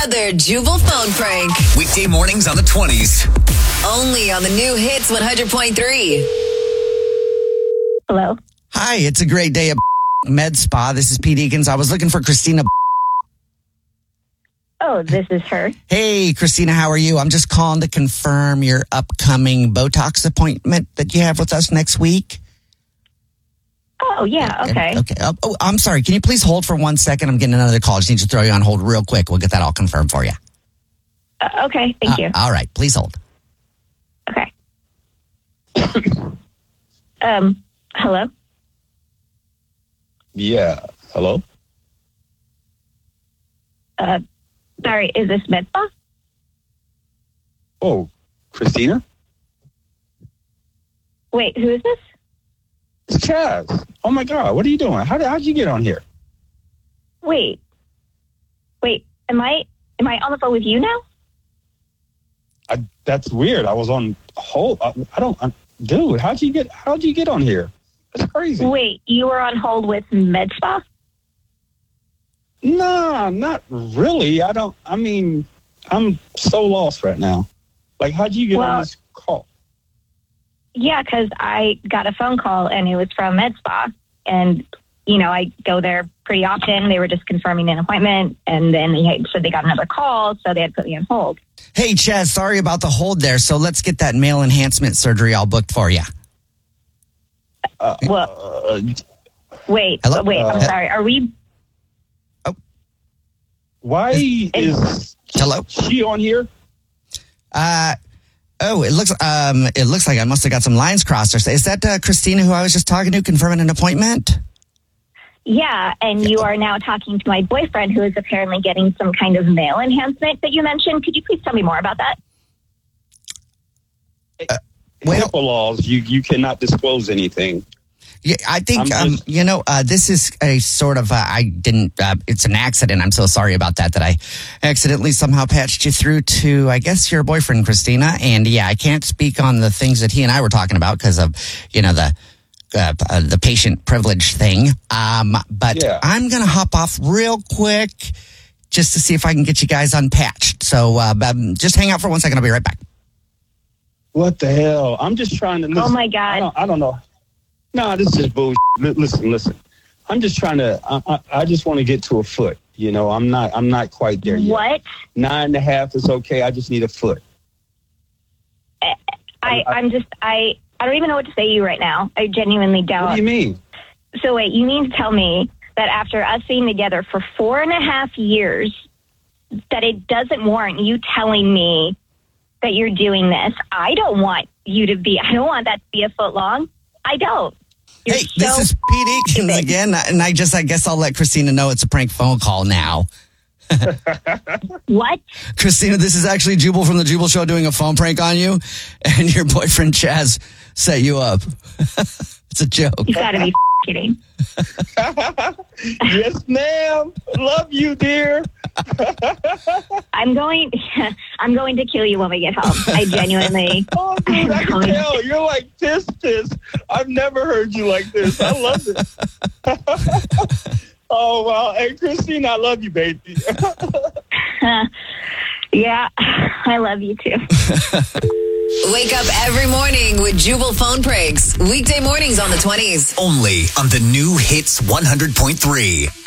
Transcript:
Another Jubal phone prank. Weekday mornings on the 20s. Only on the new Hits 100.3. Hello. Hi, it's a great day at Med Spa. This is Pete Eakins. I was looking for Christina. Oh, this is her. Hey, Christina, how are you? I'm just calling to confirm your upcoming Botox appointment that you have with us next week. Oh, yeah. Okay. Okay. Oh, I'm sorry. Can you please hold for 1 second? I'm getting another call. I just need to throw you on hold real quick. We'll get that all confirmed for you. Okay. Thank you. All right. Please hold. Okay. Hello? Yeah. Hello? Sorry, is this Med Spa? Oh, Christina? Wait, who is this? It's Chaz. Oh, my God. What are you doing? How'd you get on here? Wait, am I on the phone with you now? That's weird. I was on hold. Dude, how'd you get on here? That's crazy. Wait, you were on hold with Med Spa? Nah, not really. I'm so lost right now. Like, how'd you get on this call? Yeah, because I got a phone call and it was from Med Spa. And, I go there pretty often. They were just confirming an appointment. And then they said they got another call, so they had put me on hold. Hey, Chaz, sorry about the hold there. So let's get that male enhancement surgery all booked for you. Wait, Hello? I'm sorry. Are we... Why is Hello? she on here? It looks like I must have got some lines crossed. Is that Christina who I was just talking to, confirming an appointment? Yeah, and you are now talking to my boyfriend who is apparently getting some kind of male enhancement that you mentioned. Could you please tell me more about that? HIPAA laws, you cannot disclose anything. Yeah, I think, this is a sort of, it's an accident. I'm so sorry about that I accidentally somehow patched you through to, I guess, your boyfriend, Christina. And yeah, I can't speak on the things that he and I were talking about because of, the patient privilege thing. But yeah. I'm going to hop off real quick just to see if I can get you guys unpatched. So just hang out for 1 second. I'll be right back. What the hell? I'm just trying to listen. Oh, my God. I don't know. No, this is bullshit. Listen. I'm just trying to, I just want to get to a foot. I'm not quite there yet. What? 9.5 is okay. I just need a foot. I don't even know what to say to you right now. I genuinely don't. What do you mean? So wait, you mean to tell me that after us being together for 4.5 years, that it doesn't warrant you telling me that you're doing this? I don't want that to be a foot long. I don't. Hey, this is Pete Eakins again, and I guess I'll let Christina know it's a prank phone call now. What? Christina, this is actually Jubal from the Jubal Show doing a phone prank on you, and your boyfriend Chaz set you up. It's a joke. You gotta be kidding. Yes, ma'am. Love you, dear. I'm going to kill you when we get home. I genuinely. Oh, dude, I can tell. You're like this. I've never heard you like this. I love it. Oh, wow. Hey, Christine, I love you, baby. Yeah, I love you too. Wake up every morning with Jubal phone pranks. Weekday mornings on the 20s. Only on the new Hits 100.3.